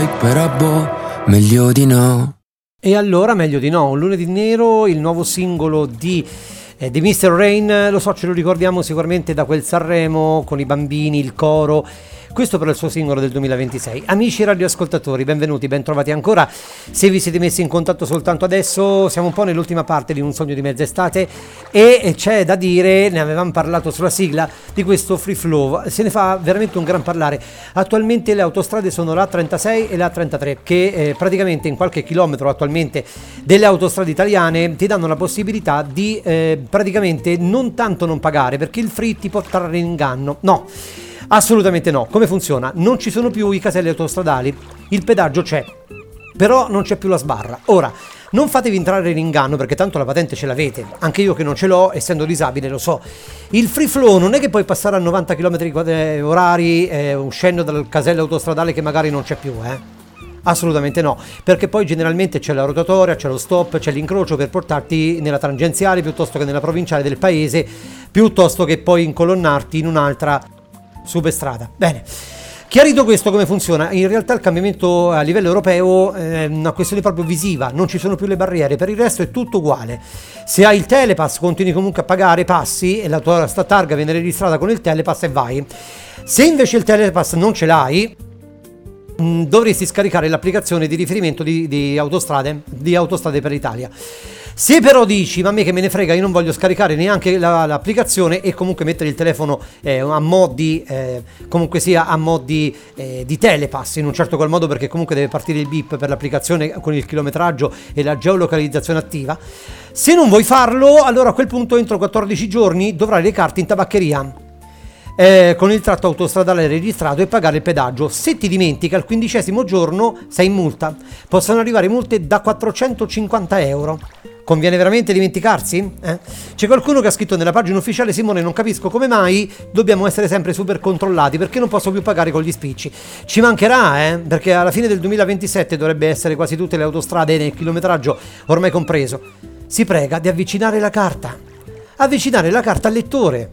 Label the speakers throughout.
Speaker 1: però meglio di no.
Speaker 2: E allora meglio di no, un lunedì nero, il nuovo singolo di Mr. Rain, lo so, ce lo ricordiamo sicuramente da quel Sanremo con i bambini, il coro. Questo per il suo singolo del 2026. Amici radioascoltatori, benvenuti, bentrovati ancora. Se vi siete messi in contatto soltanto adesso, siamo un po' nell'ultima parte di Un sogno di mezz'estate e c'è da dire, ne avevamo parlato sulla sigla, di questo free flow. Se ne fa veramente un gran parlare. Attualmente le autostrade sono la 36 e la 33, che praticamente in qualche chilometro attualmente delle autostrade italiane ti danno la possibilità di praticamente non tanto non pagare, perché il free ti può trarre in inganno. No. Assolutamente no. Come funziona? Non ci sono più i caselli autostradali, il pedaggio c'è, però non c'è più la sbarra. Ora, non fatevi entrare in inganno perché tanto la patente ce l'avete, anche io che non ce l'ho, essendo disabile, lo so. Il free flow non è che puoi passare a 90 km orari uscendo dal casello autostradale che magari non c'è più, Assolutamente no, perché poi generalmente c'è la rotatoria, c'è lo stop, c'è l'incrocio per portarti nella tangenziale piuttosto che nella provinciale del paese, piuttosto che poi incolonnarti in un'altra superstrada. Bene, chiarito questo come funziona, in realtà il cambiamento a livello europeo è una questione proprio visiva, non ci sono più le barriere, per il resto è tutto uguale. Se hai il telepass continui comunque a pagare, passi e la tua targa viene registrata con il telepass e vai. Se invece il telepass non ce l'hai, dovresti scaricare l'applicazione di riferimento di autostrade per l'Italia. Se però dici, ma a me che me ne frega, io non voglio scaricare neanche l'applicazione e comunque mettere il telefono a modi, comunque sia a modi di telepass in un certo qual modo, perché comunque deve partire il beep per l'applicazione con il chilometraggio e la geolocalizzazione attiva. Se non vuoi farlo, allora a quel punto entro 14 giorni dovrai recarti in tabaccheria con il tratto autostradale registrato e pagare il pedaggio. Se ti dimentichi, al 15° giorno sei in multa. Possono arrivare multe da 450 euro. Conviene veramente dimenticarsi? C'è qualcuno che ha scritto nella pagina ufficiale: Simone, non capisco come mai dobbiamo essere sempre super controllati, perché non posso più pagare con gli spicci. Ci mancherà, perché alla fine del 2027 dovrebbe essere quasi tutte le autostrade nel chilometraggio ormai compreso. Si prega di avvicinare la carta al lettore,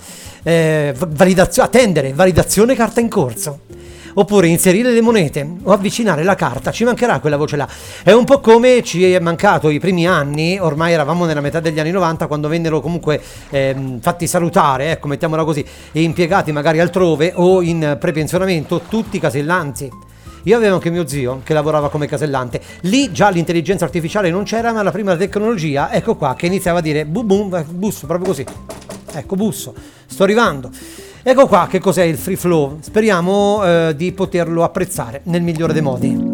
Speaker 2: validazione carta in corso, oppure inserire le monete o avvicinare la carta. Ci mancherà quella voce là. È un po' come ci è mancato i primi anni, ormai eravamo nella metà degli anni 90, quando vennero comunque fatti salutare, ecco, mettiamola così, e impiegati magari altrove o in prepensionamento tutti i casellanti. Io avevo anche mio zio che lavorava come casellante. Lì già l'intelligenza artificiale non c'era, ma la prima tecnologia, ecco qua, che iniziava a dire busso, proprio così. Ecco, busso, sto arrivando. Ecco qua che cos'è il free flow. Speriamo di poterlo apprezzare nel migliore dei modi.